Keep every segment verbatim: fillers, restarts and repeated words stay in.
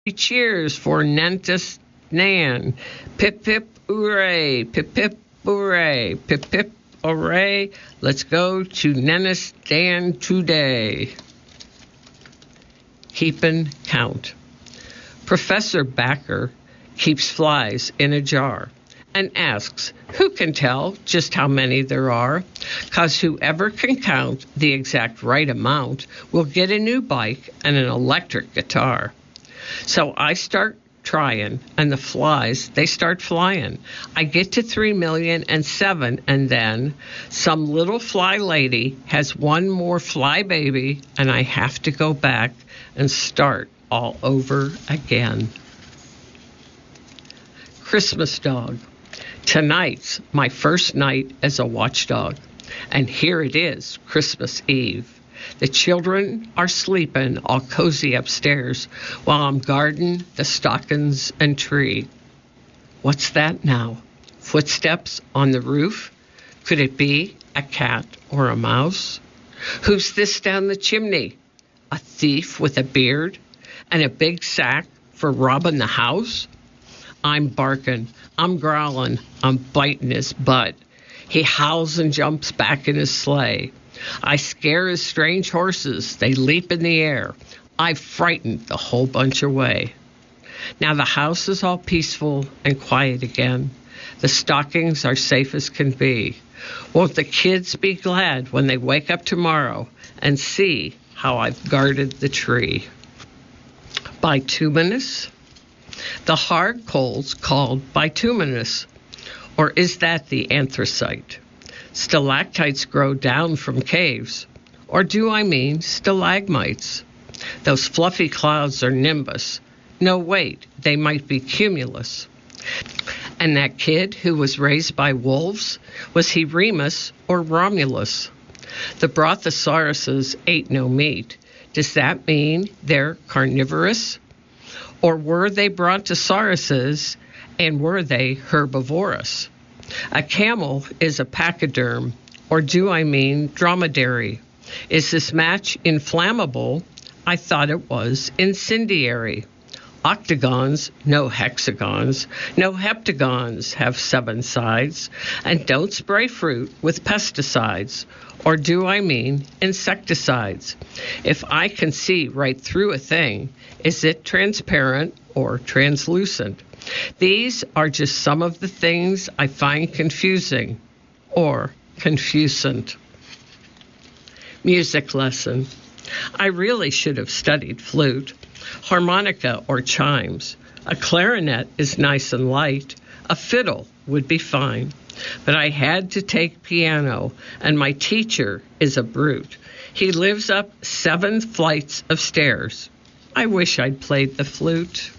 Cheers for Nantus Nan. Pip pip hooray, pip pip hooray, pip pip hooray. Let's go to Nennis Dan today. Keepin' count. Professor Backer keeps flies in a jar and asks, who can tell just how many there are? 'Cause whoever can count the exact right amount will get a new bike and an electric guitar. So I start trying, and the flies, they start flying. I get to three million and seven, and then some little fly lady has one more fly baby, and I have to go back and start all over again. Christmas dog. Tonight's my first night as a watchdog, and here it is, Christmas Eve. The children are sleeping all cozy upstairs while I'm guarding the stockings and tree. What's that now? Footsteps on the roof? Could it be a cat or a mouse? Who's this down the chimney? A thief with a beard and a big sack for robbing the house? I'm barking, I'm growling, I'm biting his butt. He howls and jumps back in his sleigh. I scare his strange horses. They leap in the air. I frightened the whole bunch away. Now the house is all peaceful and quiet again. The stockings are safe as can be. Won't the kids be glad when they wake up tomorrow and see how I've guarded the tree? Bituminous? The hard coal's called bituminous. Or is that the anthracite? Stalactites grow down from caves. Or do I mean stalagmites? Those fluffy clouds are nimbus. No, wait, they might be cumulus. And that kid who was raised by wolves, was he Remus or Romulus? The brothosauruses ate no meat. Does that mean they're carnivorous? Or were they brontosauruses, and were they herbivorous? A camel is a pachyderm, or do I mean dromedary? Is this match inflammable? I thought it was incendiary. Octagons, no hexagons, no heptagons have seven sides, and don't spray fruit with pesticides, or do I mean insecticides? If I can see right through a thing, is it transparent or translucent? These are just some of the things I find confusing or confusant. Music lesson. I really should have studied flute, harmonica or chimes. A clarinet is nice and light. A fiddle would be fine. But I had to take piano, and my teacher is a brute. He lives up seven flights of stairs. I wish I'd played the flute.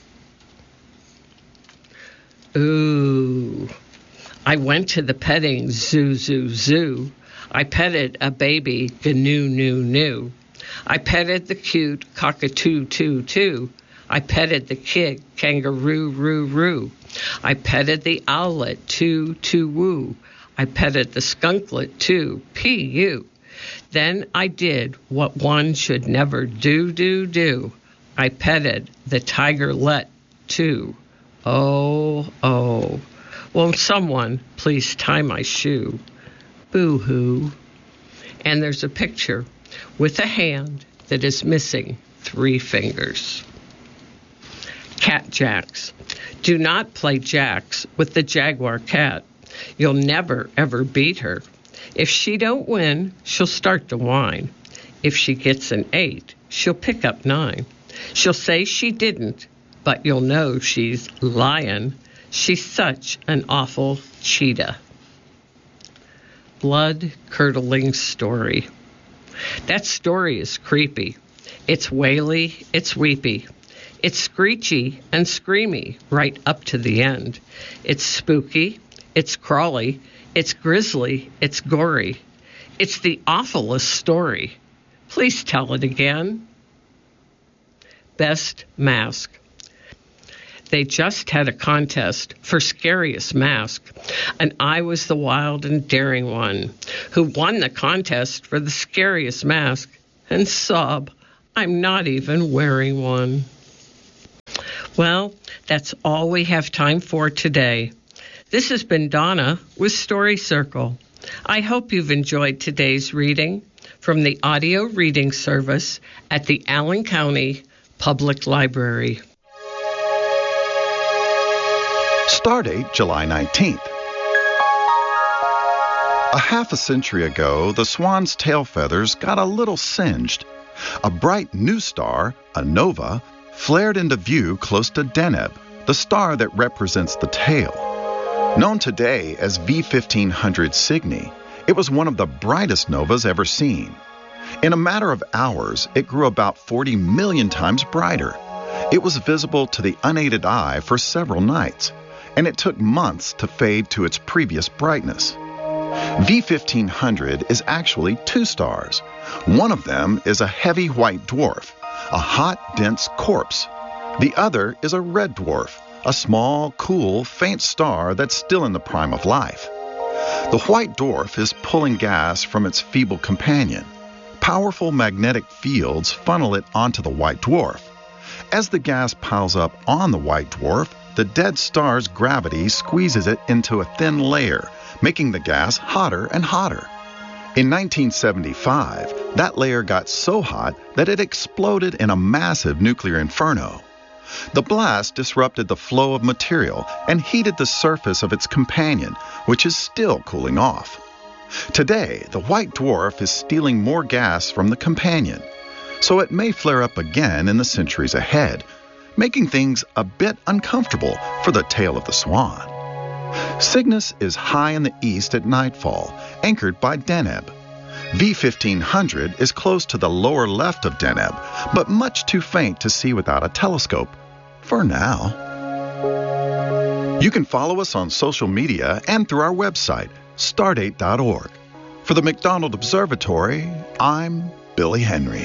Ooh, I went to the petting zoo, zoo, zoo. I petted a baby gnu, nu, nu. I petted the cute cockatoo, too, too. I petted the kid kangaroo, roo, roo. I petted the owlet, too, too, woo. I petted the skunklet, too, pee, you. Then I did what one should never do, do, do. I petted the tigerlet, too. Oh, oh, won't someone please tie my shoe? Boo-hoo. And there's a picture with a hand that is missing three fingers. Cat jacks. Do not play jacks with the jaguar cat. You'll never, ever beat her. If she don't win, she'll start to whine. If she gets an eight, she'll pick up nine. She'll say she didn't, but you'll know she's lying. She's such an awful cheetah. Blood-curdling story. That story is creepy. It's waily, it's weepy. It's screechy and screamy right up to the end. It's spooky, it's crawly, it's grisly, it's gory. It's the awfulest story. Please tell it again. Best mask. They just had a contest for scariest mask, and I was the wild and daring one who won the contest for the scariest mask. And sob, I'm not even wearing one. Well, that's all we have time for today. This has been Donna with Story Circle. I hope you've enjoyed today's reading from the audio reading service at the Allen County Public Library. Stardate July nineteenth. A half a century ago, the swan's tail feathers got a little singed. A bright new star, a nova, flared into view close to Deneb, the star that represents the tail. Known today as V fifteen hundred Cygni, it was one of the brightest novas ever seen. In a matter of hours, it grew about forty million times brighter. It was visible to the unaided eye for several nights, and it took months to fade to its previous brightness. V fifteen hundred is actually two stars. One of them is a heavy white dwarf, a hot, dense corpse. The other is a red dwarf, a small, cool, faint star that's still in the prime of life. The white dwarf is pulling gas from its feeble companion. Powerful magnetic fields funnel it onto the white dwarf. As the gas piles up on the white dwarf, the dead star's gravity squeezes it into a thin layer, making the gas hotter and hotter. In nineteen seventy-five, that layer got so hot that it exploded in a massive nuclear inferno. The blast disrupted the flow of material and heated the surface of its companion, which is still cooling off. Today, the white dwarf is stealing more gas from the companion, so it may flare up again in the centuries ahead, making things a bit uncomfortable for the tail of the swan. Cygnus is high in the east at nightfall, anchored by Deneb. V fifteen hundred is close to the lower left of Deneb, but much too faint to see without a telescope, for now. You can follow us on social media and through our website, stardate dot org. For the McDonald Observatory, I'm Billy Henry.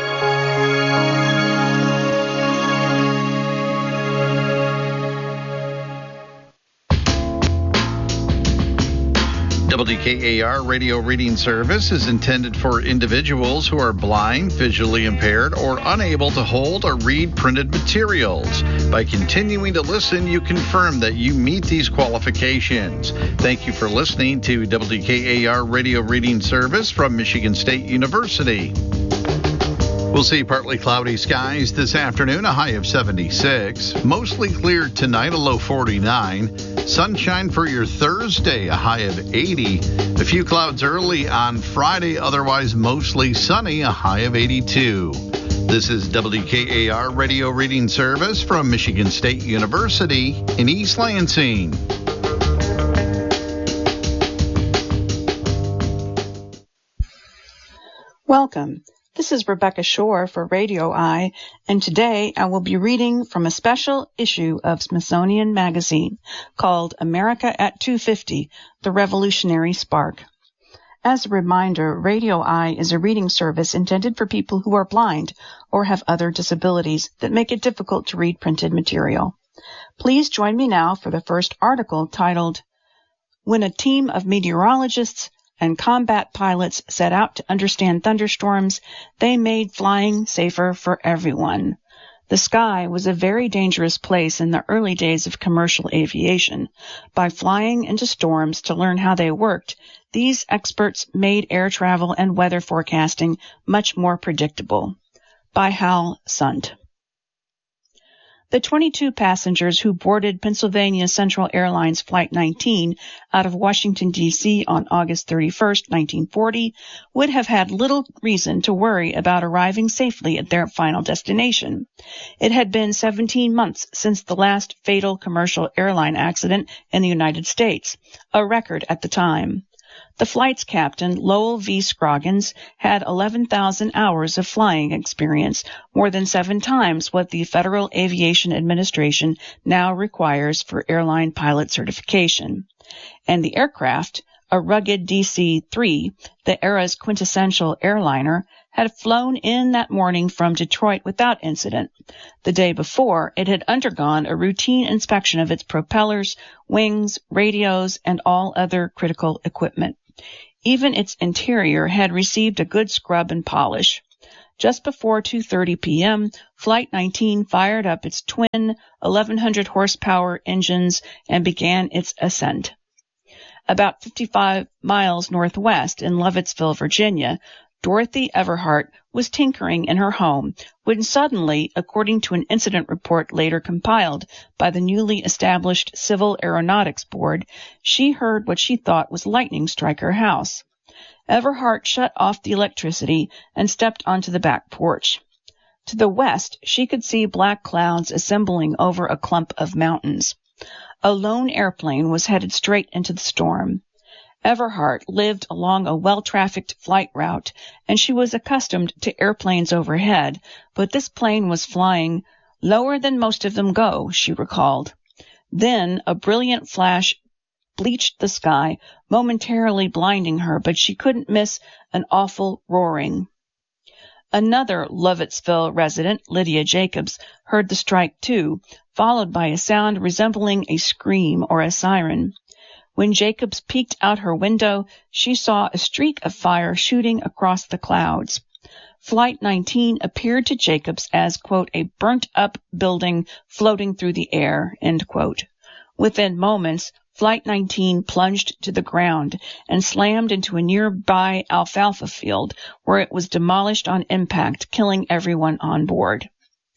W K A R Radio Reading Service is intended for individuals who are blind, visually impaired, or unable to hold or read printed materials. By continuing to listen, you confirm that you meet these qualifications. Thank you for listening to W K A R Radio Reading Service from Michigan State University. We'll see partly cloudy skies this afternoon, a high of seventy-six. Mostly clear tonight, a low forty-nine. Sunshine for your Thursday, a high of eighty. A few clouds early on Friday, otherwise mostly sunny, a high of eighty-two. This is W K A R Radio Reading Service from Michigan State University in East Lansing. Welcome. This is Rebecca Shore for Radio Eye, and today I will be reading from a special issue of Smithsonian Magazine called America at two fifty, The Revolutionary Spark. As a reminder, Radio Eye is a reading service intended for people who are blind or have other disabilities that make it difficult to read printed material. Please join me now for the first article titled, When a Team of Meteorologists and Combat Pilots Set Out to Understand Thunderstorms, They Made Flying Safer for Everyone. The sky was a very dangerous place in the early days of commercial aviation. By flying into storms to learn how they worked, these experts made air travel and weather forecasting much more predictable. By Hal Sundt. The twenty-two passengers who boarded Pennsylvania Central Airlines Flight nineteen out of Washington, D C on August thirty-first, nineteen forty, would have had little reason to worry about arriving safely at their final destination. It had been seventeen months since the last fatal commercial airline accident in the United States, a record at the time. The flight's captain, Lowell V. Scroggins, had eleven thousand hours of flying experience, more than seven times what the Federal Aviation Administration now requires for airline pilot certification. And the aircraft, a rugged D C three, the era's quintessential airliner, had flown in that morning from Detroit without incident. The day before, it had undergone a routine inspection of its propellers, wings, radios, and all other critical equipment. Even its interior had received a good scrub and polish. Just before two thirty p.m., Flight nineteen fired up its twin eleven hundred horsepower engines and began its ascent. About fifty-five miles northwest in Lovettsville, Virginia, Dorothy Everhart was tinkering in her home when suddenly, according to an incident report later compiled by the newly established Civil Aeronautics Board, she heard what she thought was lightning strike her house. Everhart shut off the electricity and stepped onto the back porch. To the west, she could see black clouds assembling over a clump of mountains. A lone airplane was headed straight into the storm. Everhart lived along a well-trafficked flight route, and she was accustomed to airplanes overhead, but this plane was flying lower than most of them go, she recalled. Then a brilliant flash bleached the sky, momentarily blinding her, but she couldn't miss an awful roaring. Another Lovettsville resident, Lydia Jacobs, heard the strike too, followed by a sound resembling a scream or a siren. When Jacobs peeked out her window, she saw a streak of fire shooting across the clouds. Flight nineteen appeared to Jacobs as, quote, a burnt-up building floating through the air, end quote. Within moments, Flight nineteen plunged to the ground and slammed into a nearby alfalfa field, where it was demolished on impact, killing everyone on board.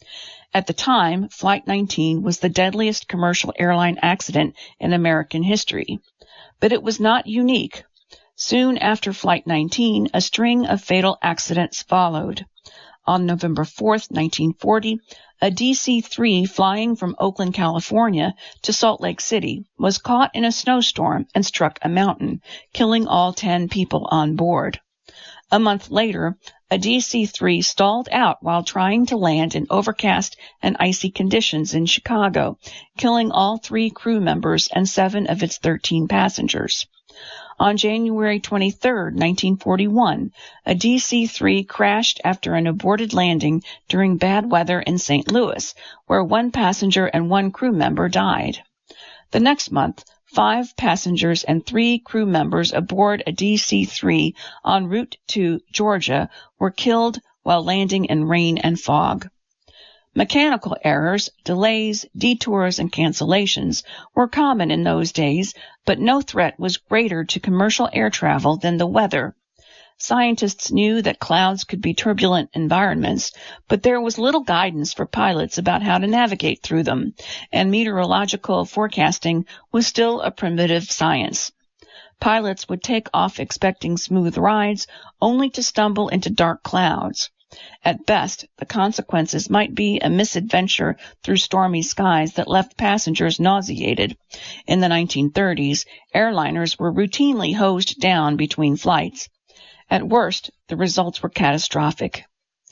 At the time, Flight nineteen was the deadliest commercial airline accident in American history. But it was not unique. Soon after Flight nineteen, a string of fatal accidents followed. On November fourth, nineteen forty, a D C three flying from Oakland, California to Salt Lake City was caught in a snowstorm and struck a mountain, killing all ten people on board. A month later, a D C three stalled out while trying to land in overcast and icy conditions in Chicago, killing all three crew members and seven of its thirteen passengers. On January twenty-third, nineteen forty-one, a D C three crashed after an aborted landing during bad weather in Saint Louis, where one passenger and one crew member died. The next month, five passengers and three crew members aboard a D C three en route to Georgia were killed while landing in rain and fog. Mechanical errors, delays, detours, and cancellations were common in those days, but no threat was greater to commercial air travel than the weather. Scientists knew that clouds could be turbulent environments, but there was little guidance for pilots about how to navigate through them, and meteorological forecasting was still a primitive science. Pilots would take off expecting smooth rides, only to stumble into dark clouds. At best, the consequences might be a misadventure through stormy skies that left passengers nauseated. In the nineteen thirties, airliners were routinely hosed down between flights. At worst, the results were catastrophic.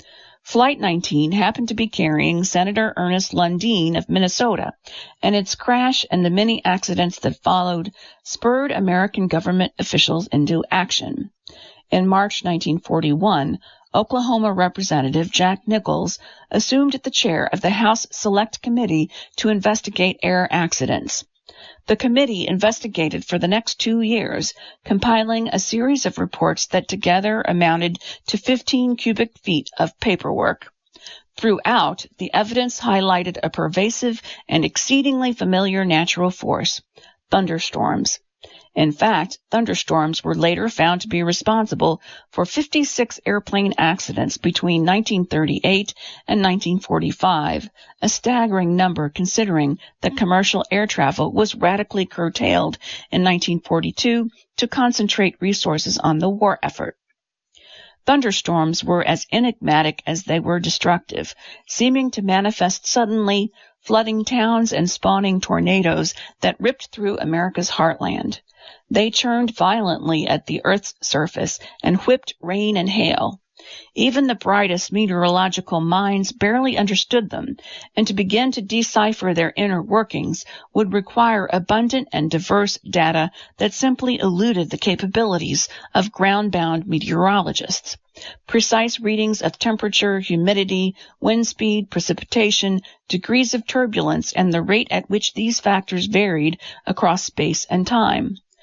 Flight nineteen happened to be carrying Senator Ernest Lundeen of Minnesota, and its crash and the many accidents that followed spurred American government officials into action. In March nineteen forty-one, Oklahoma Representative Jack Nichols assumed the chair of the House Select Committee to investigate air accidents. The committee investigated for the next two years, compiling a series of reports that together amounted to fifteen cubic feet of paperwork. Throughout, the evidence highlighted a pervasive and exceedingly familiar natural force: thunderstorms. In fact, thunderstorms were later found to be responsible for fifty-six airplane accidents between nineteen thirty-eight and nineteen forty-five, a staggering number considering that commercial air travel was radically curtailed in nineteen forty-two to concentrate resources on the war effort. Thunderstorms were as enigmatic as they were destructive, seeming to manifest suddenly, flooding towns and spawning tornadoes that ripped through America's heartland. They churned violently at the Earth's surface and whipped rain and hail. Even the brightest meteorological minds barely understood them, and to begin to decipher their inner workings would require abundant and diverse data that simply eluded the capabilities of ground-bound meteorologists. Precise readings of temperature, humidity, wind speed, precipitation, degrees of turbulence, and the rate at which these factors varied across space and time.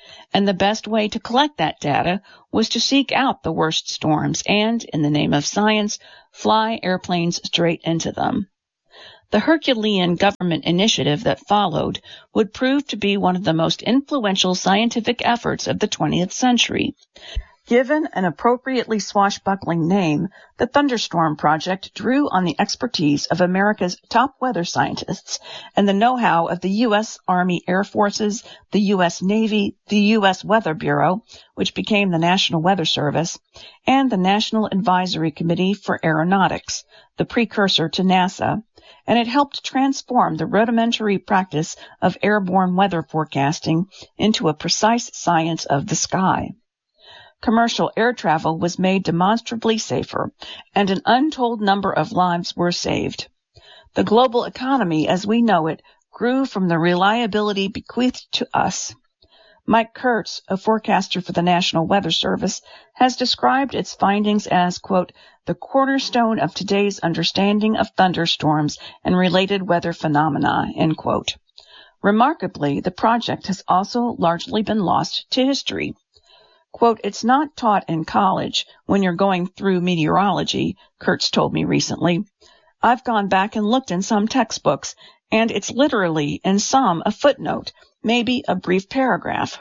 And the best way to collect that data was to seek out the worst storms and, in the name of science, fly airplanes straight into them. The Herculean government initiative that followed would prove to be one of the most influential scientific efforts of the twentieth century. Given an appropriately swashbuckling name, the Thunderstorm Project drew on the expertise of America's top weather scientists and the know-how of the U S Army Air Forces, the U S Navy, the U S Weather Bureau, which became the National Weather Service, and the National Advisory Committee for Aeronautics, the precursor to NASA, and it helped transform the rudimentary practice of airborne weather forecasting into a precise science of the sky. Commercial air travel was made demonstrably safer, and an untold number of lives were saved. The global economy as we know it grew from the reliability bequeathed to us. Mike Kurtz, a forecaster for the National Weather Service, has described its findings as, quote, the cornerstone of today's understanding of thunderstorms and related weather phenomena, end quote. Remarkably, the project has also largely been lost to history. Quote, it's not taught in college when you're going through meteorology, Kurtz told me recently. I've gone back and looked in some textbooks, and it's literally, in some, a footnote, maybe a brief paragraph.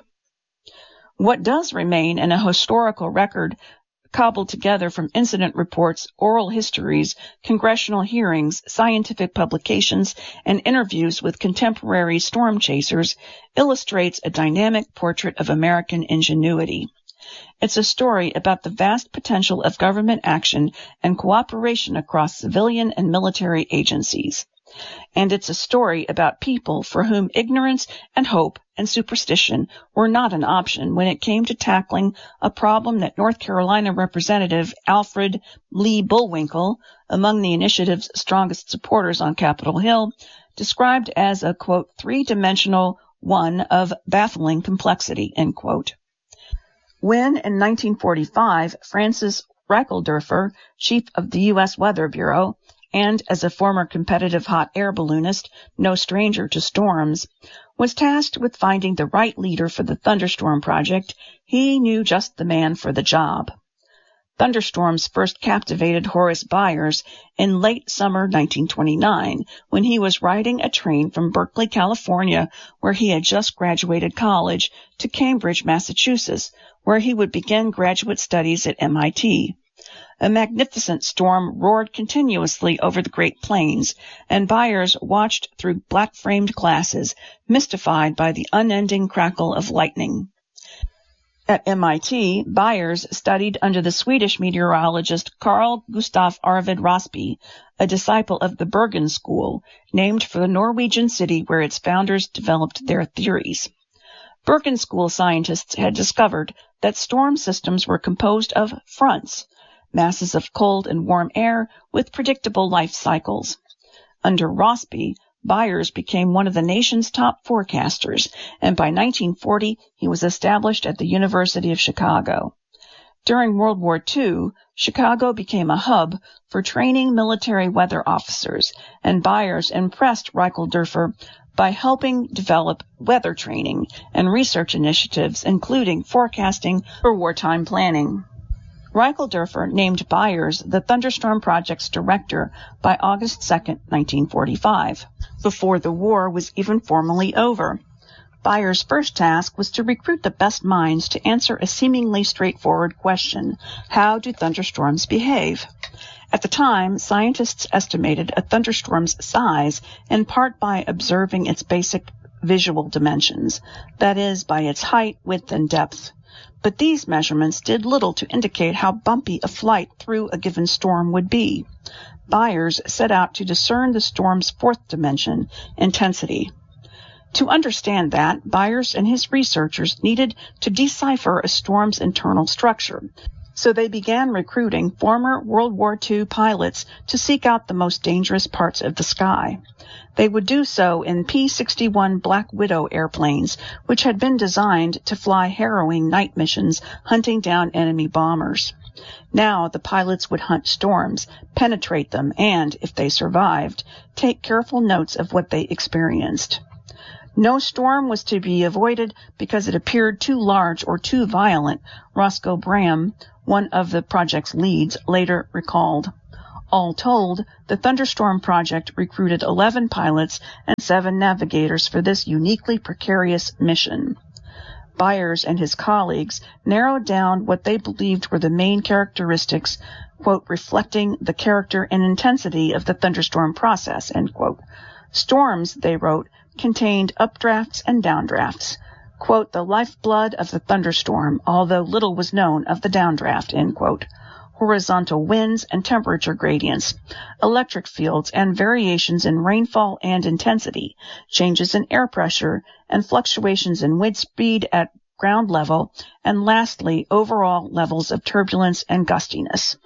What does remain in a historical record cobbled together from incident reports, oral histories, congressional hearings, scientific publications, and interviews with contemporary storm chasers illustrates a dynamic portrait of American ingenuity. It's a story about the vast potential of government action and cooperation across civilian and military agencies. And it's a story about people for whom ignorance and hope and superstition were not an option when it came to tackling a problem that North Carolina Representative Alfred Lee Bullwinkle, among the initiative's strongest supporters on Capitol Hill, described as a, quote, three-dimensional one of baffling complexity, end quote. When, in nineteen forty-five, Francis Reichelderfer, chief of the U S Weather Bureau, and as a former competitive hot air balloonist, no stranger to storms, was tasked with finding the right leader for the Thunderstorm Project, he knew just the man for the job. Thunderstorms first captivated Horace Byers in late summer nineteen twenty-nine, when he was riding a train from Berkeley, California, where he had just graduated college, to Cambridge, Massachusetts, where he would begin graduate studies at M I T. A magnificent storm roared continuously over the Great Plains, and Byers watched through black-framed glasses, mystified by the unending crackle of lightning. At M I T, Byers studied under the Swedish meteorologist Carl Gustav Arvid Rossby, a disciple of the Bergen School, named for the Norwegian city where its founders developed their theories. Bergen School scientists had discovered that storm systems were composed of fronts, masses of cold and warm air with predictable life cycles. Under Rossby, Byers became one of the nation's top forecasters, and by nineteen forty he was established at the University of Chicago. During World War Two, Chicago became a hub for training military weather officers, and Byers impressed Reichelderfer by helping develop weather training and research initiatives, including forecasting for wartime planning. Reichelderfer named Byers the Thunderstorm Project's director by August second, nineteen forty-five, before the war was even formally over. Byers' first task was to recruit the best minds to answer a seemingly straightforward question: how do thunderstorms behave? At the time, scientists estimated a thunderstorm's size in part by observing its basic visual dimensions, that is, by its height, width, and depth. But these measurements did little to indicate how bumpy a flight through a given storm would be. Byers set out to discern the storm's fourth dimension, intensity. To understand that, Byers and his researchers needed to decipher a storm's internal structure, so they began recruiting former World War Two pilots to seek out the most dangerous parts of the sky. They would do so in P sixty-one Black Widow airplanes, which had been designed to fly harrowing night missions hunting down enemy bombers. Now the pilots would hunt storms, penetrate them, and, if they survived, take careful notes of what they experienced. No storm was to be avoided because it appeared too large or too violent, Roscoe Bram, one of the project's leads, later recalled. All told, the Thunderstorm project recruited eleven pilots and seven navigators for this uniquely precarious mission. Byers and his colleagues narrowed down what they believed were the main characteristics, quote, reflecting the character and intensity of the thunderstorm process, end quote. Storms, they wrote, contained updrafts and downdrafts. Quote, the lifeblood of the thunderstorm, although little was known of the downdraft, end quote. Horizontal winds and temperature gradients, electric fields and variations in rainfall and intensity, changes in air pressure, and fluctuations in wind speed at ground level, and lastly, overall levels of turbulence and gustiness.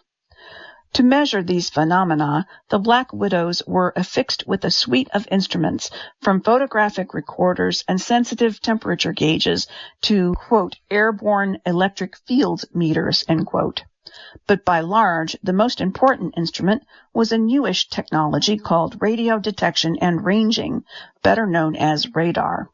To measure these phenomena, the Black Widows were affixed with a suite of instruments, from photographic recorders and sensitive temperature gauges to, quote, airborne electric field meters, end quote. But by large, the most important instrument was a newish technology called radio detection and ranging, better known as radar.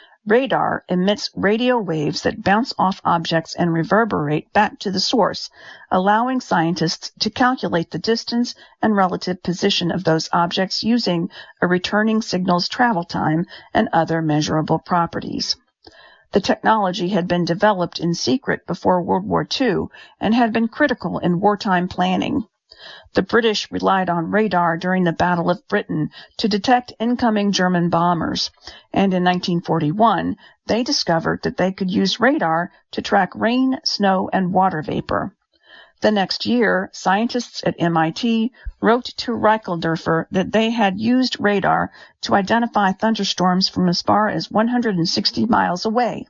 Radar emits radio waves that bounce off objects and reverberate back to the source, allowing scientists to calculate the distance and relative position of those objects using a returning signal's travel time and other measurable properties. The technology had been developed in secret before World War Two and had been critical in wartime planning. The British relied on radar during the Battle of Britain to detect incoming German bombers, and in nineteen forty-one, they discovered that they could use radar to track rain, snow, and water vapor. The next year, scientists at M I T wrote to Reichelderfer that they had used radar to identify thunderstorms from as far as one hundred sixty miles away.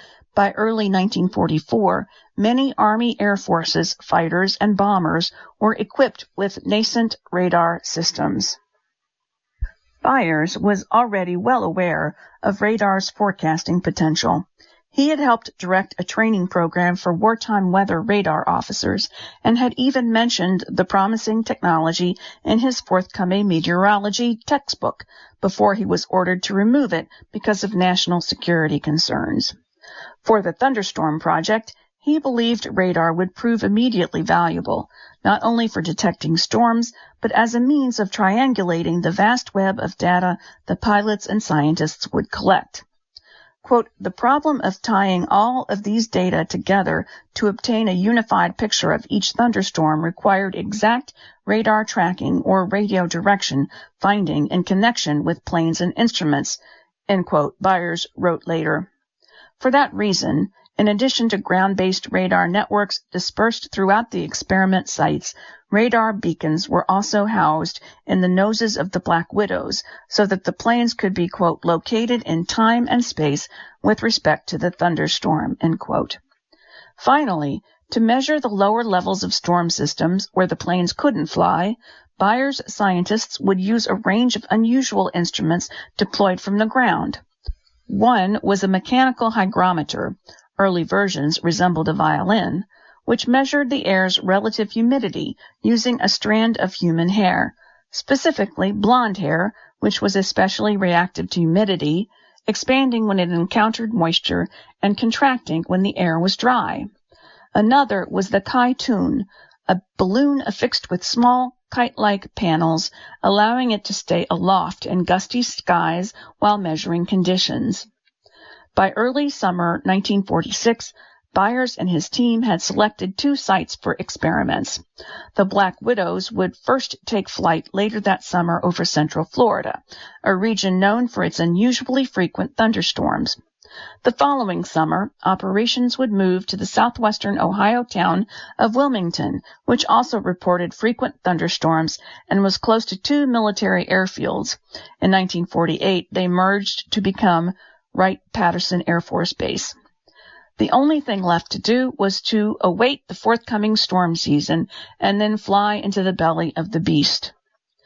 By early nineteen forty-four, many Army Air Forces fighters and bombers were equipped with nascent radar systems. Byers was already well aware of radar's forecasting potential. He had helped direct a training program for wartime weather radar officers and had even mentioned the promising technology in his forthcoming meteorology textbook before he was ordered to remove it because of national security concerns. For the Thunderstorm project, he believed radar would prove immediately valuable, not only for detecting storms, but as a means of triangulating the vast web of data the pilots and scientists would collect. Quote, the problem of tying all of these data together to obtain a unified picture of each thunderstorm required exact radar tracking or radio direction finding in connection with planes and instruments, end quote, Byers wrote later. For that reason, in addition to ground-based radar networks dispersed throughout the experiment sites, radar beacons were also housed in the noses of the Black Widows so that the planes could be, quote, located in time and space with respect to the thunderstorm, end quote. Finally, to measure the lower levels of storm systems where the planes couldn't fly, Byers scientists would use a range of unusual instruments deployed from the ground. One was a mechanical hygrometer, early versions resembled a violin, which measured the air's relative humidity using a strand of human hair, specifically blonde hair, which was especially reactive to humidity, expanding when it encountered moisture and contracting when the air was dry. Another was the Kai-Tun, a balloon affixed with small kite-like panels, allowing it to stay aloft in gusty skies while measuring conditions. By early summer nineteen forty-six, Byers and his team had selected two sites for experiments. The Black Widows would first take flight later that summer over central Florida, a region known for its unusually frequent thunderstorms. The following summer, operations would move to the southwestern Ohio town of Wilmington, which also reported frequent thunderstorms and was close to two military airfields. In nineteen forty-eight, they merged to become Wright-Patterson Air Force Base. The only thing left to do was to await the forthcoming storm season and then fly into the belly of the beast.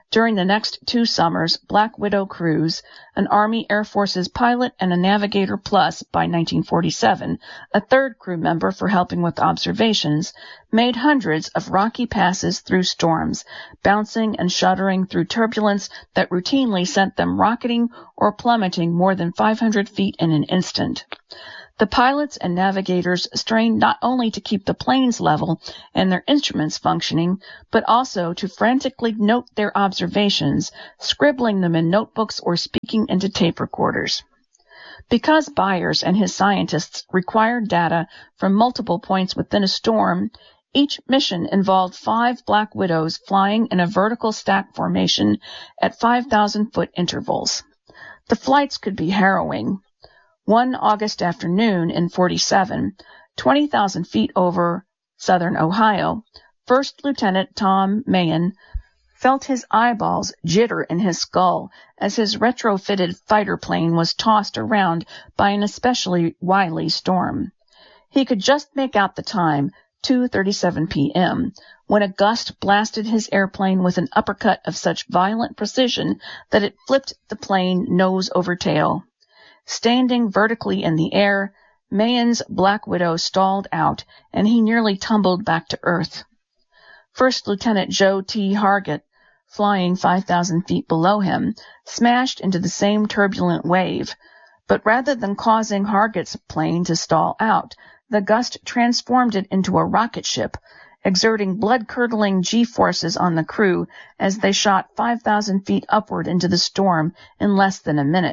During the next two summers, Black Widow crews, an Army Air Forces pilot and a navigator plus by nineteen forty-seven, a third crew member for helping with observations, made hundreds of rocky passes through storms, bouncing and shuddering through turbulence that routinely sent them rocketing or plummeting more than five hundred feet in an instant. The pilots and navigators strained not only to keep the planes level and their instruments functioning, but also to frantically note their observations, scribbling them in notebooks or speaking into tape recorders. Because Byers and his scientists required data from multiple points within a storm, each mission involved five Black Widows flying in a vertical stack formation at five thousand foot intervals. The flights could be harrowing. One August afternoon in forty-seven, twenty thousand feet over southern Ohio, First Lieutenant Tom Mahan felt his eyeballs jitter in his skull as his retrofitted fighter plane was tossed around by an especially wily storm. He could just make out the time, two thirty-seven p.m., when a gust blasted his airplane with an uppercut of such violent precision that it flipped the plane nose over tail. Standing vertically in the air, Mahan's Black Widow stalled out, and he nearly tumbled back to earth. First Lieutenant Joe T. Hargett, flying five thousand feet below him, smashed into the same turbulent wave, but rather than causing Hargett's plane to stall out, the gust transformed it into a rocket ship, exerting blood-curdling G-forces on the crew as they shot five thousand feet upward into the storm in less than a minute.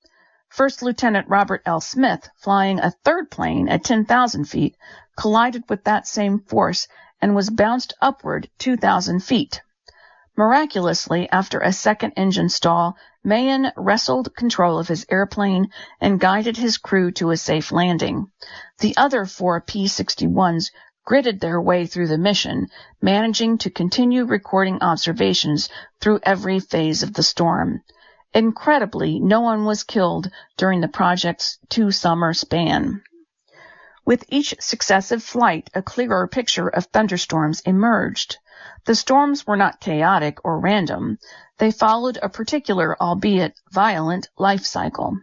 First Lieutenant Robert L. Smith, flying a third plane at ten thousand feet, collided with that same force and was bounced upward two thousand feet. Miraculously, after a second engine stall, Mahan wrestled control of his airplane and guided his crew to a safe landing. The other four P sixty-ones gritted their way through the mission, managing to continue recording observations through every phase of the storm. Incredibly, no one was killed during the project's two-summer span. With each successive flight, a clearer picture of thunderstorms emerged. The storms were not chaotic or random. They followed a particular, albeit violent, life cycle.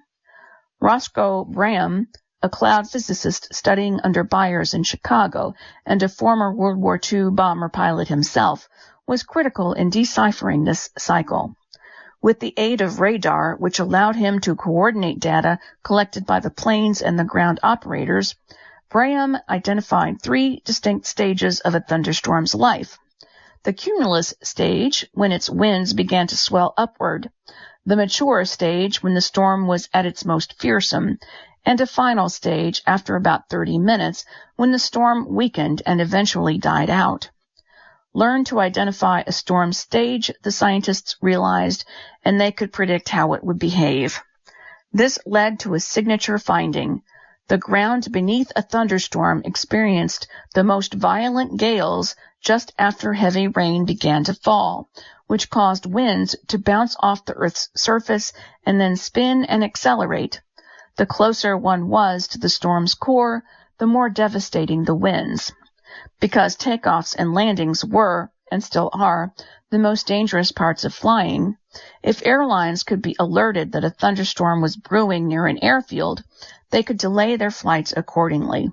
Roscoe Braham, a cloud physicist studying under Byers in Chicago and a former World War Two bomber pilot himself, was critical in deciphering this cycle. With the aid of radar, which allowed him to coordinate data collected by the planes and the ground operators, Braham identified three distinct stages of a thunderstorm's life. The cumulus stage, when its winds began to swell upward, the mature stage, when the storm was at its most fearsome, and a final stage after about thirty minutes, when the storm weakened and eventually died out. Learn to identify a storm stage, the scientists realized, and they could predict how it would behave. This led to a signature finding. The ground beneath a thunderstorm experienced the most violent gales just after heavy rain began to fall, which caused winds to bounce off the Earth's surface and then spin and accelerate. The closer one was to the storm's core, the more devastating the winds. Because takeoffs and landings were, and still are, the most dangerous parts of flying, if airlines could be alerted that a thunderstorm was brewing near an airfield, they could delay their flights accordingly.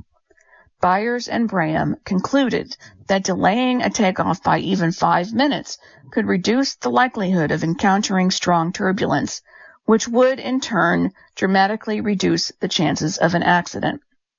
Byers and Braham concluded that delaying a takeoff by even five minutes could reduce the likelihood of encountering strong turbulence, which would, in turn, dramatically reduce the chances of an accident.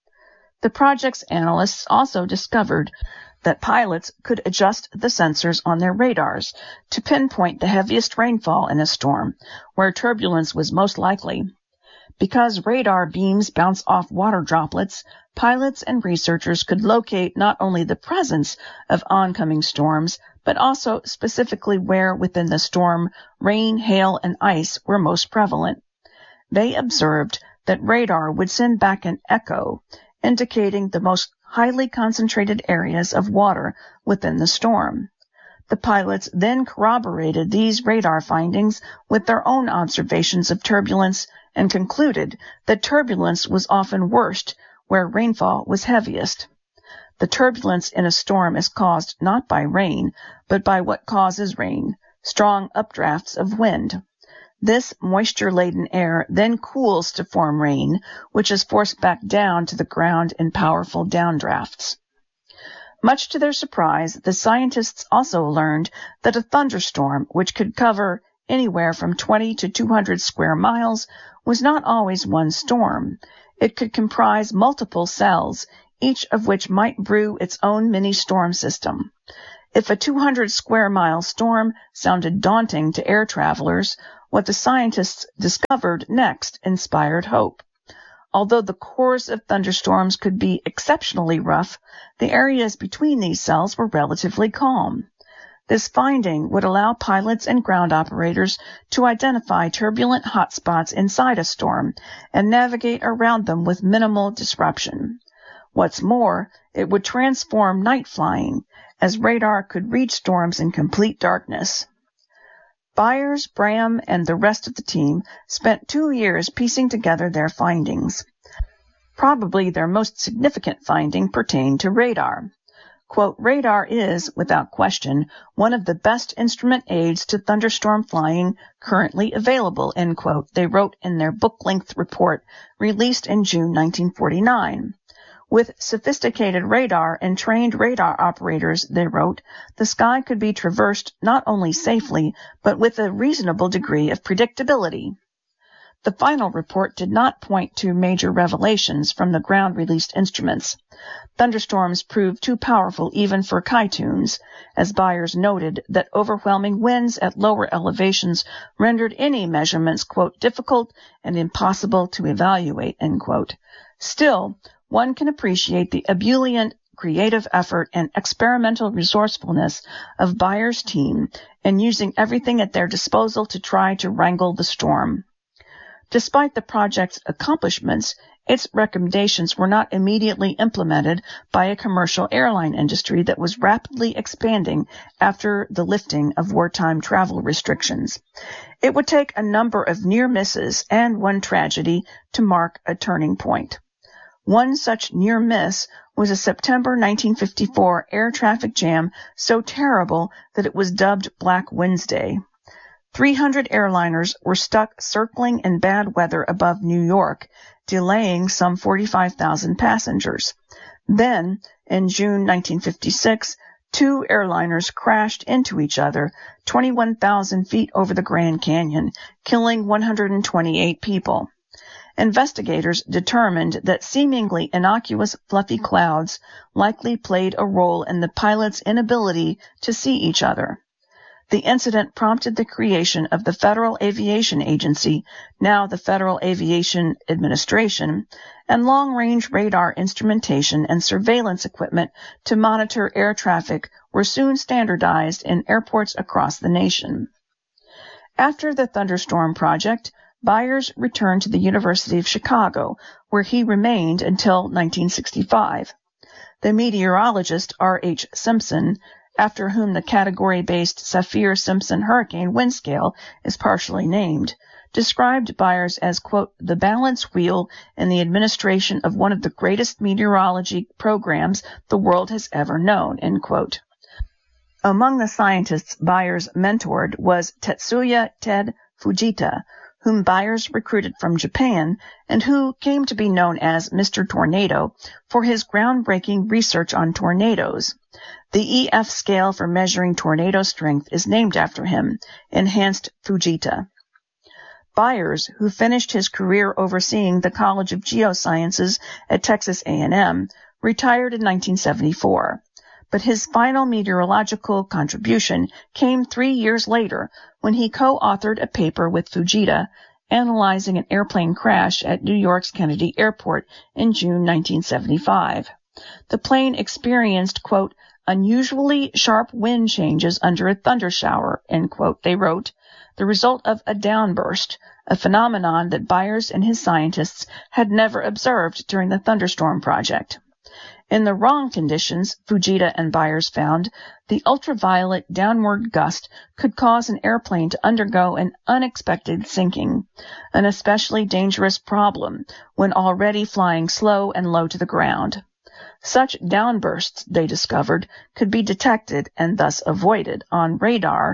The project's analysts also discovered that pilots could adjust the sensors on their radars to pinpoint the heaviest rainfall in a storm, where turbulence was most likely. Because radar beams bounce off water droplets, pilots and researchers could locate not only the presence of oncoming storms, but also specifically where within the storm rain, hail, and ice were most prevalent. They observed that radar would send back an echo, indicating the most highly concentrated areas of water within the storm. The pilots then corroborated these radar findings with their own observations of turbulence and concluded that turbulence was often worst where rainfall was heaviest. The turbulence in a storm is caused not by rain, but by what causes rain, strong updrafts of wind. This moisture-laden air then cools to form rain, which is forced back down to the ground in powerful downdrafts. Much to their surprise, the scientists also learned that a thunderstorm, which could cover anywhere from twenty to two hundred square miles, was not always one storm. It could comprise multiple cells, each of which might brew its own mini-storm system. If a two hundred square mile storm sounded daunting to air travelers, what the scientists discovered next inspired hope. Although the cores of thunderstorms could be exceptionally rough, the areas between these cells were relatively calm. This finding would allow pilots and ground operators to identify turbulent hotspots inside a storm and navigate around them with minimal disruption. What's more, it would transform night flying, as radar could read storms in complete darkness. Byers, Braham, and the rest of the team spent two years piecing together their findings. Probably their most significant finding pertained to radar. Quote, radar is, without question, one of the best instrument aids to thunderstorm flying currently available, end quote, they wrote in their book-length report released in June nineteen forty-nine. With sophisticated radar and trained radar operators, they wrote, the sky could be traversed not only safely, but with a reasonable degree of predictability. The final report did not point to major revelations from the ground-released instruments. Thunderstorms proved too powerful even for Kitunes, as Byers noted that overwhelming winds at lower elevations rendered any measurements, quote, difficult and impossible to evaluate, end quote. Still, one can appreciate the ebullient creative effort and experimental resourcefulness of Byers' team in using everything at their disposal to try to wrangle the storm. Despite the project's accomplishments, its recommendations were not immediately implemented by a commercial airline industry that was rapidly expanding after the lifting of wartime travel restrictions. It would take a number of near misses and one tragedy to mark a turning point. One such near miss was a September nineteen fifty-four air traffic jam so terrible that it was dubbed Black Wednesday. three hundred airliners were stuck circling in bad weather above New York, delaying some forty-five thousand passengers. Then, in June nineteen fifty-six, two airliners crashed into each other twenty-one thousand feet over the Grand Canyon, killing one hundred twenty-eight people. Investigators determined that seemingly innocuous fluffy clouds likely played a role in the pilots' inability to see each other. The incident prompted the creation of the Federal Aviation Agency, now the Federal Aviation Administration, and long-range radar instrumentation and surveillance equipment to monitor air traffic were soon standardized in airports across the nation. After the Thunderstorm project, Byers returned to the University of Chicago, where he remained until nineteen sixty-five. The meteorologist R H Simpson, after whom the category-based Saffir-Simpson hurricane wind scale is partially named, described Byers as, quote, the balance wheel in the administration of one of the greatest meteorology programs the world has ever known, end quote. Among the scientists Byers mentored was Tetsuya Ted Fujita, whom Byers recruited from Japan and who came to be known as Mister Tornado for his groundbreaking research on tornadoes. The E F scale for measuring tornado strength is named after him, enhanced Fujita. Byers, who finished his career overseeing the College of Geosciences at Texas A and M, retired in nineteen seventy-four. But his final meteorological contribution came three years later when he co-authored a paper with Fujita analyzing an airplane crash at New York's Kennedy Airport in June nineteen seventy-five. The plane experienced, quote, unusually sharp wind changes under a thunder shower, end quote, they wrote, the result of a downburst, a phenomenon that Byers and his scientists had never observed during the Thunderstorm project. In the wrong conditions, Fujita and Byers found, the ultraviolet downward gust could cause an airplane to undergo an unexpected sinking, an especially dangerous problem when already flying slow and low to the ground. Such downbursts, they discovered, could be detected and thus avoided on radar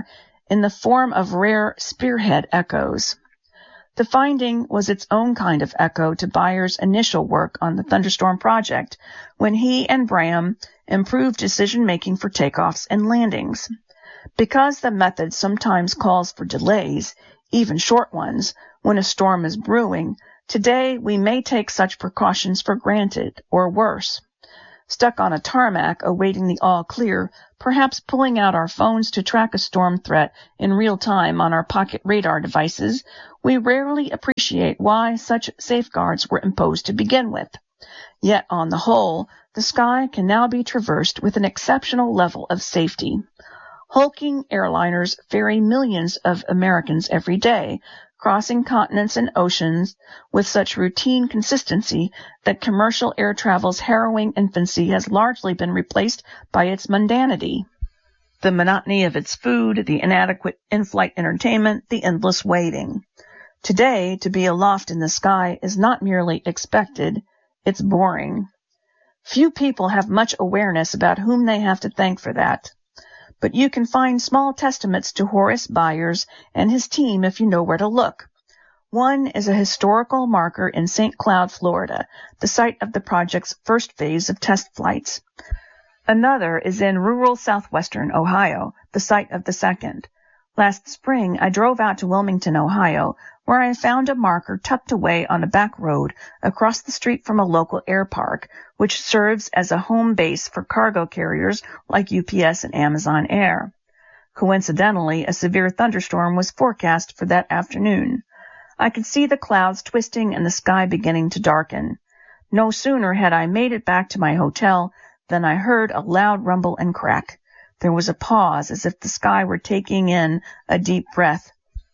in the form of rare spearhead echoes. The finding was its own kind of echo to Bayer's initial work on the Thunderstorm project, when he and Bram improved decision-making for takeoffs and landings. Because the method sometimes calls for delays, even short ones, when a storm is brewing, today we may take such precautions for granted, or worse. Stuck on a tarmac awaiting the all-clear, perhaps pulling out our phones to track a storm threat in real time on our pocket radar devices, we rarely appreciate why such safeguards were imposed to begin with. Yet, on the whole, the sky can now be traversed with an exceptional level of safety. Hulking airliners ferry millions of Americans every day, crossing continents and oceans with such routine consistency that commercial air travel's harrowing infancy has largely been replaced by its mundanity. The monotony of its food, the inadequate in-flight entertainment, the endless waiting. Today, to be aloft in the sky is not merely expected, it's boring. Few people have much awareness about whom they have to thank for that. But you can find small testaments to Horace Byers and his team if you know where to look. One is a historical marker in Saint Cloud, Florida, the site of the project's first phase of test flights. Another is in rural southwestern Ohio, the site of the second. Last spring, I drove out to Wilmington, Ohio, where I found a marker tucked away on a back road across the street from a local air park, which serves as a home base for cargo carriers like U P S and Amazon Air. Coincidentally, a severe thunderstorm was forecast for that afternoon. I could see the clouds twisting and the sky beginning to darken. No sooner had I made it back to my hotel than I heard a loud rumble and crack. There was a pause, as if the sky were taking in a deep breath.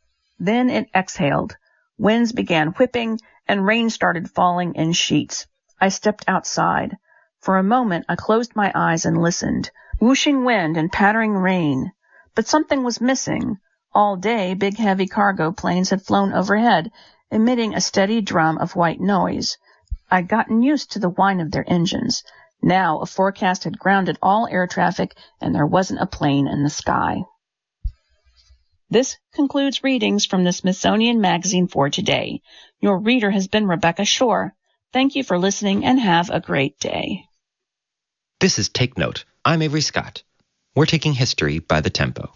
Then it exhaled. Winds began whipping, and rain started falling in sheets. I stepped outside. For a moment, I closed my eyes and listened. Whooshing wind and pattering rain. But something was missing. All day, big heavy cargo planes had flown overhead, emitting a steady drum of white noise. I'd gotten used to the whine of their engines. Now a forecast had grounded all air traffic, and there wasn't a plane in the sky. This concludes readings from the Smithsonian Magazine for today. Your reader has been Rebecca Shore. Thank you for listening, and have a great day. This is Take Note. I'm Avery Scott. We're taking history by the tempo.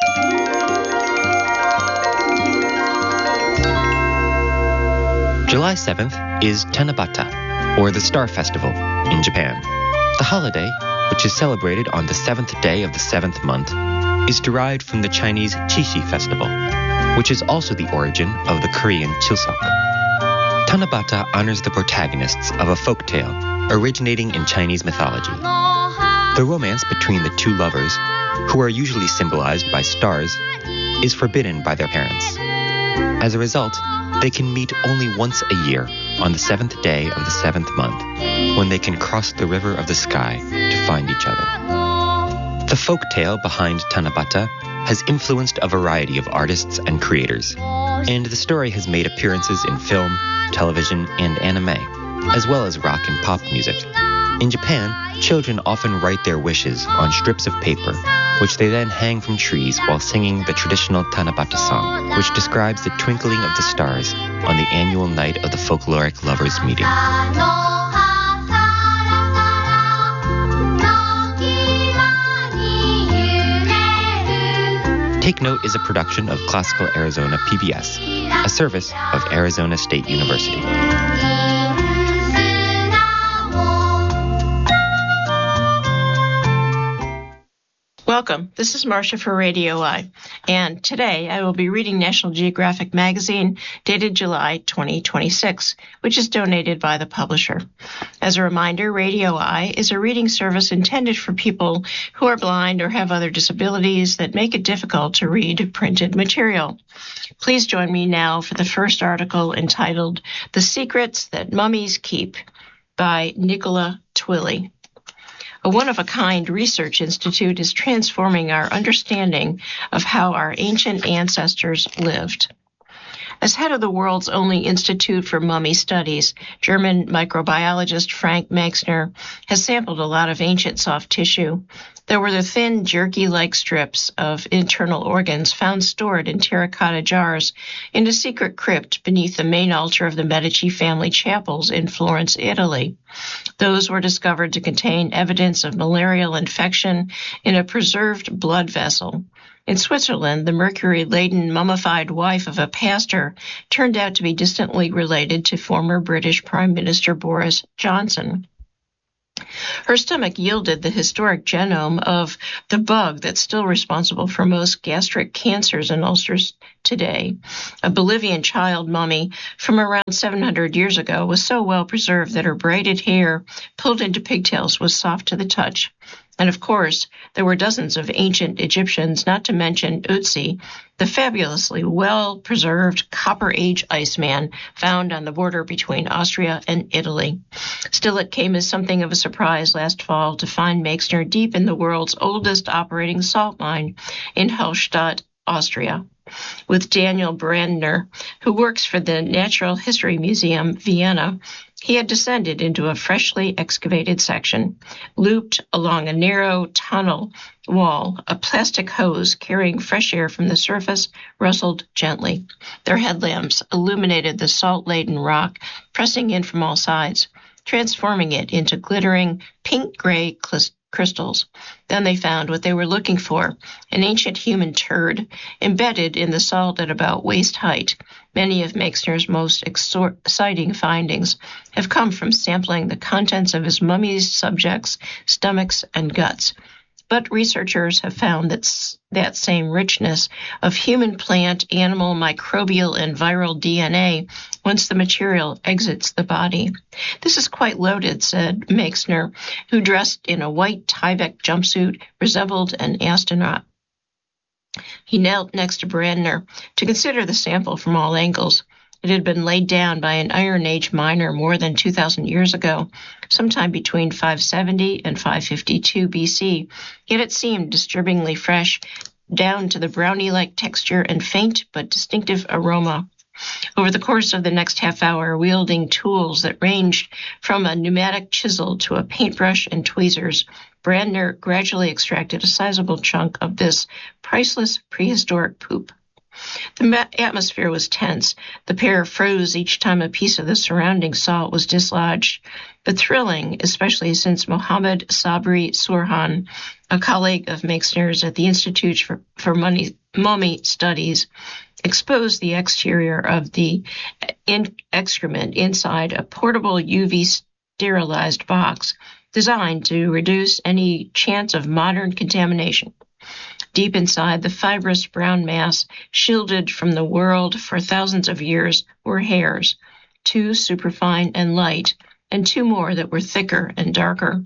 July seventh is Tanabata, or the Star Festival, in Japan. The holiday, which is celebrated on the seventh day of the seventh month, is derived from the Chinese Qixi Festival, which is also the origin of the Korean Chuseok. Tanabata honors the protagonists of a folk tale originating in Chinese mythology. The romance between the two lovers, who are usually symbolized by stars, is forbidden by their parents. As a result, they can meet only once a year on the seventh day of the seventh month, when they can cross the river of the sky to find each other. The folk tale behind Tanabata has influenced a variety of artists and creators, and the story has made appearances in film, television, and anime, as well as rock and pop music. In Japan, children often write their wishes on strips of paper, which they then hang from trees while singing the traditional Tanabata song, which describes the twinkling of the stars on the annual night of the folkloric lovers' meeting. Take Note is a production of Classical Arizona P B S, a service of Arizona State University. Welcome. This is Marcia for Radio I, and today I will be reading National Geographic magazine dated July twenty twenty-six, which is donated by the publisher. As a reminder, Radio I is a reading service intended for people who are blind or have other disabilities that make it difficult to read printed material. Please join me now for the first article entitled The Secrets That Mummies Keep by Nicola Twilley. A one-of-a-kind research institute is transforming our understanding of how our ancient ancestors lived. As head of the world's only Institute for Mummy Studies, German microbiologist Frank Meixner has sampled a lot of ancient soft tissue. There were the thin, jerky-like strips of internal organs found stored in terracotta jars in a secret crypt beneath the main altar of the Medici family chapels in Florence, Italy. Those were discovered to contain evidence of malarial infection in a preserved blood vessel. In Switzerland, the mercury-laden mummified wife of a pastor turned out to be distantly related to former British Prime Minister Boris Johnson. Her stomach yielded the historic genome of the bug that's still responsible for most gastric cancers and ulcers today. A Bolivian child mummy from around seven hundred years ago was so well preserved that her braided hair, pulled into pigtails, was soft to the touch. And of course, there were dozens of ancient Egyptians, not to mention Ötzi, the fabulously well-preserved Copper Age Iceman found on the border between Austria and Italy. Still, it came as something of a surprise last fall to find Meixner deep in the world's oldest operating salt mine in Hallstatt, Austria. With Daniel Brandner, who works for the Natural History Museum, Vienna, he had descended into a freshly excavated section. Looped along a narrow tunnel wall, a plastic hose carrying fresh air from the surface rustled gently. Their headlamps illuminated the salt-laden rock, pressing in from all sides, transforming it into glittering pink-gray crystals. Then they found what they were looking for, an ancient human turd embedded in the salt at about waist height. Many of Meixner's most exciting findings have come from sampling the contents of his mummy's subjects' stomachs and guts. But researchers have found that that same richness of human, plant, animal, microbial, and viral D N A once the material exits the body. This is quite loaded, said Meixner, who dressed in a white Tyvek jumpsuit resembled an astronaut. He knelt next to Brandner to consider the sample from all angles. It had been laid down by an Iron Age miner more than two thousand years ago, sometime between five seventy and five fifty-two B C, yet it seemed disturbingly fresh, down to the brownie-like texture and faint but distinctive aroma. Over the course of the next half hour, wielding tools that ranged from a pneumatic chisel to a paintbrush and tweezers, Brandner gradually extracted a sizable chunk of this priceless prehistoric poop. The atmosphere was tense. The pair froze each time a piece of the surrounding salt was dislodged. But thrilling, especially since Mohammed Sabri Surhan, a colleague of Meixner's at the Institute for, for Money, Mummy Studies, exposed the exterior of the in- excrement inside a portable U V sterilized box designed to reduce any chance of modern contamination. Deep inside, the fibrous brown mass, shielded from the world for thousands of years, were hairs, two superfine and light, and two more that were thicker and darker.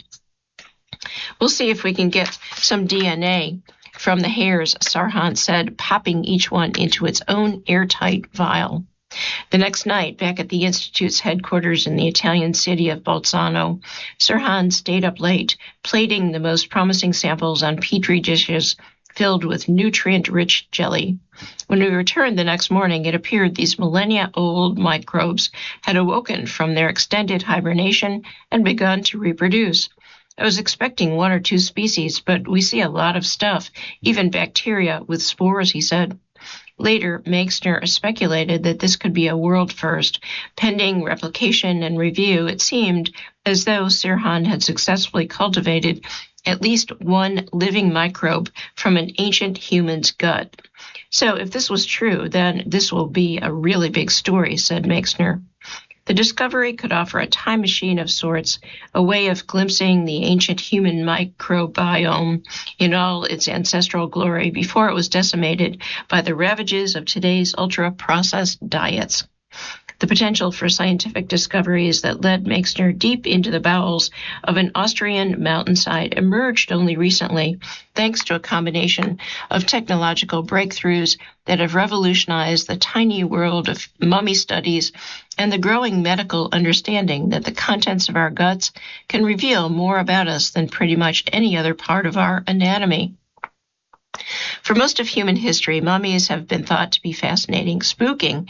We'll see if we can get some D N A from the hairs, Sarhan said, popping each one into its own airtight vial. The next night, back at the Institute's headquarters in the Italian city of Bolzano, Sarhan stayed up late, plating the most promising samples on petri dishes filled with nutrient-rich jelly. When we returned the next morning, it appeared these millennia-old microbes had awoken from their extended hibernation and begun to reproduce. I was expecting one or two species, but we see a lot of stuff, even bacteria with spores, he said. Later, Meixner speculated that this could be a world first. Pending replication and review, it seemed as though Sirhan had successfully cultivated at least one living microbe from an ancient human's gut. So if this was true, then this will be a really big story, said Meixner. The discovery could offer a time machine of sorts, a way of glimpsing the ancient human microbiome in all its ancestral glory before it was decimated by the ravages of today's ultra-processed diets. The potential for scientific discoveries that led Meixner deep into the bowels of an Austrian mountainside emerged only recently, thanks to a combination of technological breakthroughs that have revolutionized the tiny world of mummy studies and the growing medical understanding that the contents of our guts can reveal more about us than pretty much any other part of our anatomy. For most of human history, mummies have been thought to be fascinating, spooking,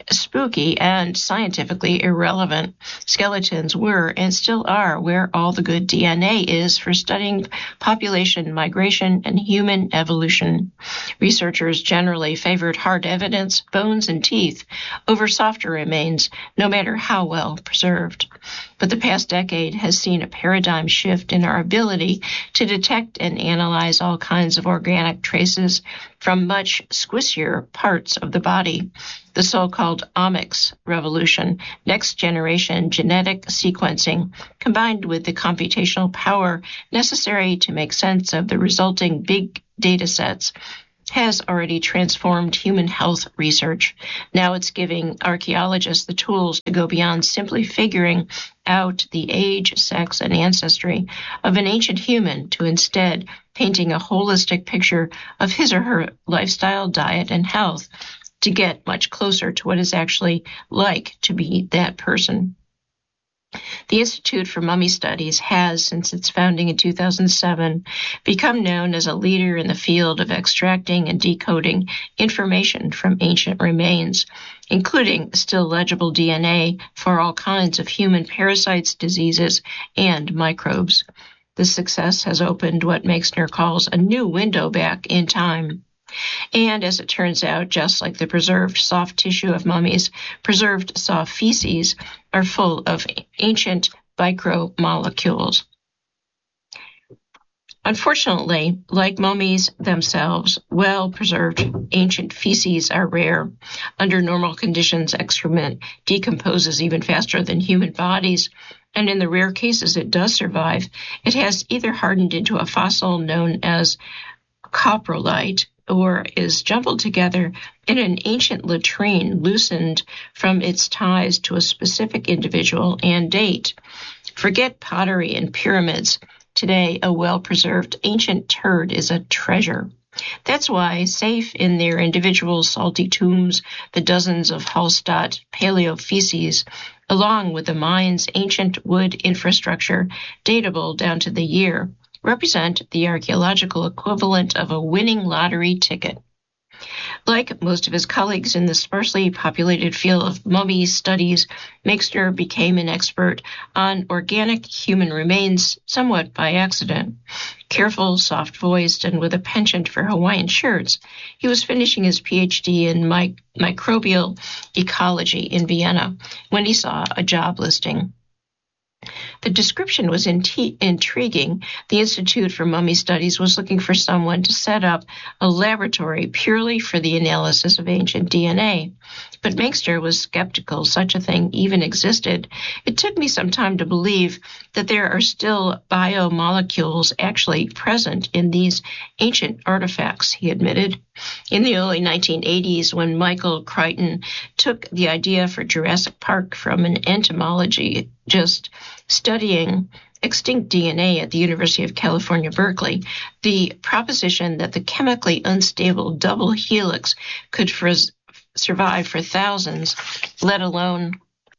spooky and scientifically irrelevant. Skeletons were and still are where all the good D N A is for studying population migration and human evolution. Researchers generally favored hard evidence, bones and teeth, over softer remains, no matter how well preserved. But the past decade has seen a paradigm shift in our ability to detect and analyze all kinds of organic traces from much squissier parts of the body. The so-called omics revolution, next-generation genetic sequencing, combined with the computational power necessary to make sense of the resulting big data sets, has already transformed human health research. Now it's giving archaeologists the tools to go beyond simply figuring out the age, sex, and ancestry of an ancient human to instead painting a holistic picture of his or her lifestyle, diet, and health to get much closer to what it's actually like to be that person. The Institute for Mummy Studies has, since its founding in two thousand seven, become known as a leader in the field of extracting and decoding information from ancient remains, including still legible D N A for all kinds of human parasites, diseases, and microbes. This success has opened what Meixner calls a new window back in time. And as it turns out, just like the preserved soft tissue of mummies, preserved soft feces are full of ancient micromolecules. Unfortunately, like mummies themselves, well-preserved ancient feces are rare. Under normal conditions, excrement decomposes even faster than human bodies, and in the rare cases it does survive, it has either hardened into a fossil known as coprolite, or is jumbled together in an ancient latrine loosened from its ties to a specific individual and date. Forget pottery and pyramids. Today, a well-preserved ancient turd is a treasure. That's why, safe in their individual salty tombs, the dozens of Hallstatt paleofeces, along with the mine's ancient wood infrastructure, datable down to the year, represent the archaeological equivalent of a winning lottery ticket. Like most of his colleagues in the sparsely populated field of mummy studies, Meixner became an expert on organic human remains somewhat by accident. Careful, soft-voiced, and with a penchant for Hawaiian shirts, he was finishing his P H D in mic- microbial ecology in Vienna when he saw a job listing. The description was int- intriguing. The Institute for Mummy Studies was looking for someone to set up a laboratory purely for the analysis of ancient D N A. But Meixner was skeptical such a thing even existed. It took me some time to believe that there are still biomolecules actually present in these ancient artifacts, he admitted. In the early nineteen eighties, when Michael Crichton took the idea for Jurassic Park from an entomologist studying extinct D N A at the University of California, Berkeley, the proposition that the chemically unstable double helix could frizz- survive for thousands, let alone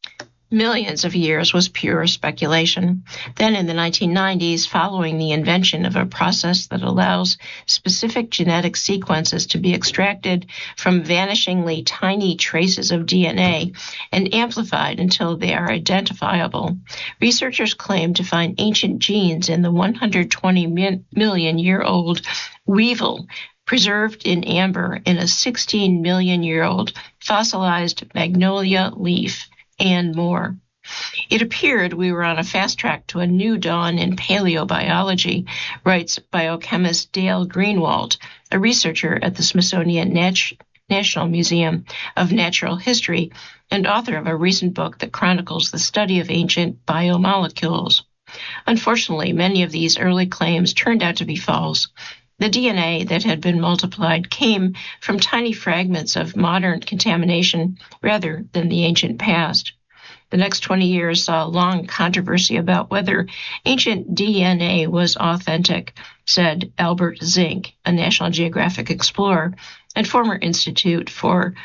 millions of years, was pure speculation. Then in the nineteen nineties, following the invention of a process that allows specific genetic sequences to be extracted from vanishingly tiny traces of D N A and amplified until they are identifiable, researchers claim to find ancient genes in the one hundred twenty million year old weevil preserved in amber in a sixteen million year old fossilized magnolia leaf, and more. It appeared we were on a fast track to a new dawn in paleobiology, writes biochemist Dale Greenwald, a researcher at the Smithsonian Nat- National Museum of Natural History and author of a recent book that chronicles the study of ancient biomolecules. Unfortunately, many of these early claims turned out to be false. The D N A that had been multiplied came from tiny fragments of modern contamination rather than the ancient past. The next twenty years saw a long controversy about whether ancient D N A was authentic, said Albert Zink, a National Geographic explorer and former Institute for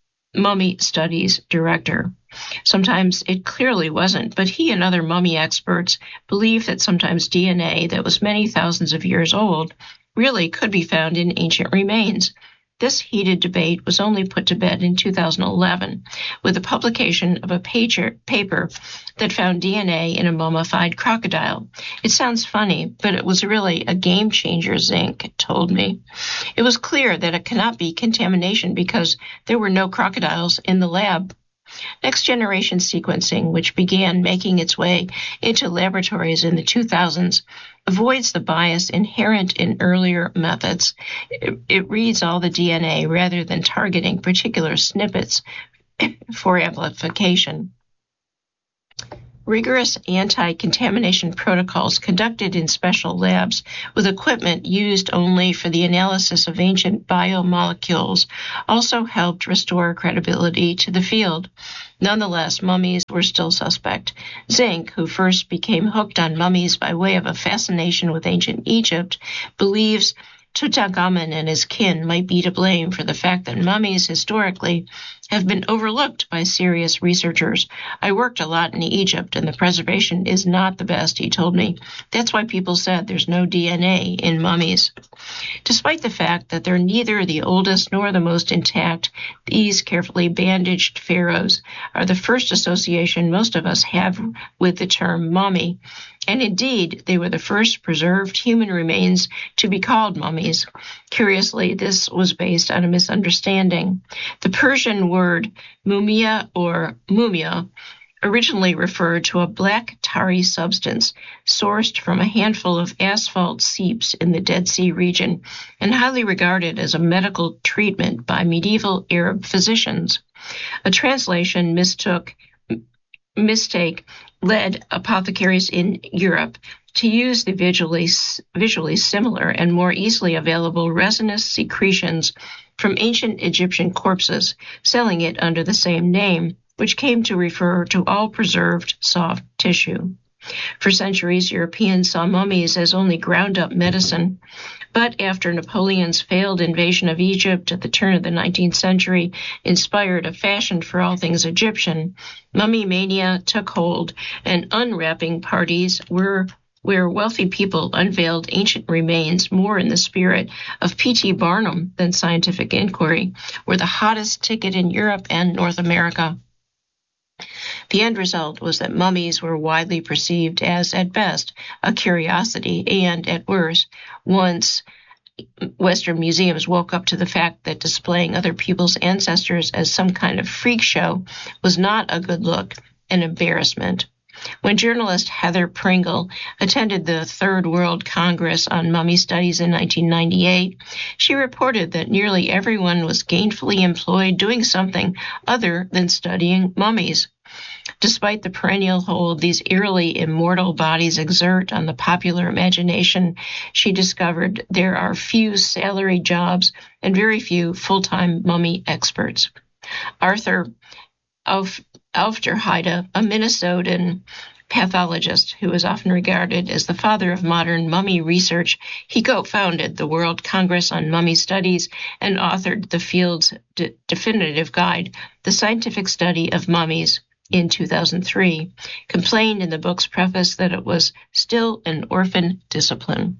Mummy Studies director. Sometimes it clearly wasn't, but he and other mummy experts believe that sometimes D N A that was many thousands of years old really could be found in ancient remains. This heated debate was only put to bed in two thousand eleven with the publication of a pager, paper that found D N A in a mummified crocodile. It sounds funny, but it was really a game changer, Zink told me. It was clear that it cannot be contamination because there were no crocodiles in the lab. Next-generation sequencing, which began making its way into laboratories in the two thousands, avoids the bias inherent in earlier methods. It, it reads all the D N A rather than targeting particular snippets for amplification. Rigorous anti-contamination protocols conducted in special labs with equipment used only for the analysis of ancient biomolecules also helped restore credibility to the field. Nonetheless, mummies were still suspect. Zink, who first became hooked on mummies by way of a fascination with ancient Egypt, believes Tutankhamun and his kin might be to blame for the fact that mummies historically have been overlooked by serious researchers. I worked a lot in Egypt, and the preservation is not the best, he told me. That's why people said there's no D N A in mummies. Despite the fact that they're neither the oldest nor the most intact, these carefully bandaged pharaohs are the first association most of us have with the term mummy. And indeed, they were the first preserved human remains to be called mummies. Curiously, this was based on a misunderstanding. The Persian word mumia or mumia originally referred to a black tarry substance sourced from a handful of asphalt seeps in the Dead Sea region and highly regarded as a medical treatment by medieval Arab physicians. A translation mistook mistake led apothecaries in Europe to use the visually, visually similar and more easily available resinous secretions from ancient Egyptian corpses, selling it under the same name, which came to refer to all preserved soft tissue. For centuries, Europeans saw mummies as only ground-up medicine. But after Napoleon's failed invasion of Egypt at the turn of the nineteenth century inspired a fashion for all things Egyptian, mummy mania took hold, and unwrapping parties were where wealthy people unveiled ancient remains more in the spirit of P T Barnum than scientific inquiry, were the hottest ticket in Europe and North America. The end result was that mummies were widely perceived as, at best, a curiosity, and, at worst, once Western museums woke up to the fact that displaying other people's ancestors as some kind of freak show was not a good look, an embarrassment. When journalist Heather Pringle attended the Third World Congress on Mummy Studies in nineteen ninety-eight, she reported that nearly everyone was gainfully employed doing something other than studying mummies. Despite the perennial hold these eerily immortal bodies exert on the popular imagination, she discovered there are few salaried jobs and very few full-time mummy experts. Arthur Auf Aufderheide, a Minnesotan pathologist who is often regarded as the father of modern mummy research, he co-founded the World Congress on Mummy Studies and authored the field's de- definitive guide, The Scientific Study of Mummies, in two thousand three, complained in the book's preface that it was still an orphan discipline.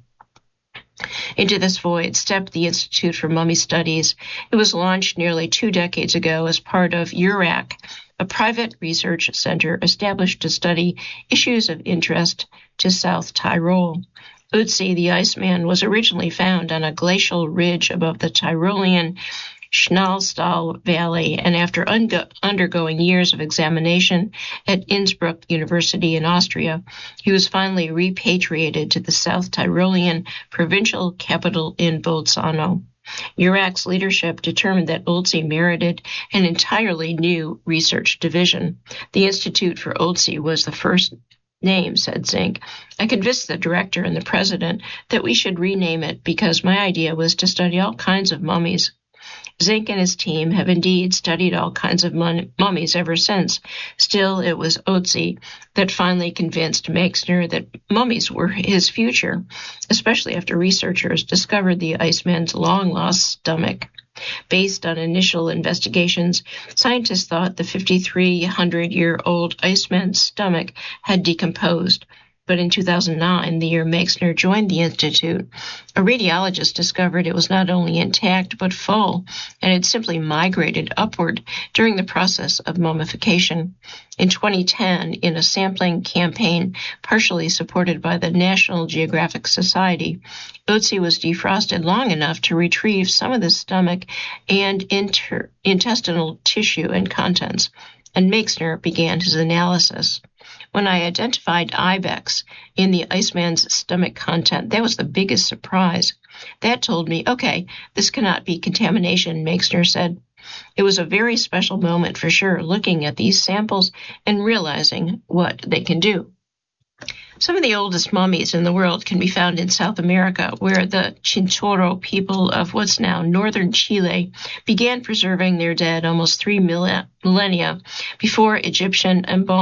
Into this void stepped the Institute for Mummy Studies. It was launched nearly two decades ago as part of URAC, a private research center established to study issues of interest to South Tyrol. Ötzi, the Iceman, was originally found on a glacial ridge above the Tyrolean Schnalstal Valley, and after un- undergoing years of examination at Innsbruck University in Austria, he was finally repatriated to the South Tyrolean provincial capital in Bolzano. URAC's leadership determined that Ötzi merited an entirely new research division. The Institute for Ötzi was the first name, said Zink. I convinced the director and the president that we should rename it because my idea was to study all kinds of mummies. Zink and his team have indeed studied all kinds of mum- mummies ever since. Still, it was Ötzi that finally convinced Meixner that mummies were his future, especially after researchers discovered the Iceman's long-lost stomach. Based on initial investigations, scientists thought the fifty-three hundred year old Iceman's stomach had decomposed. But in two thousand nine, the year Meixner joined the Institute, a radiologist discovered it was not only intact but full, and had simply migrated upward during the process of mummification. In twenty ten, in a sampling campaign partially supported by the National Geographic Society, Ötzi was defrosted long enough to retrieve some of the stomach and inter- intestinal tissue and contents, and Meixner began his analysis. When I identified ibex in the Iceman's stomach content, that was the biggest surprise. That told me, okay, this cannot be contamination, Meixner said. It was a very special moment for sure, looking at these samples and realizing what they can do. Some of the oldest mummies in the world can be found in South America, where the Chinchorro people of what's now northern Chile began preserving their dead almost three millennia before Egyptian embalming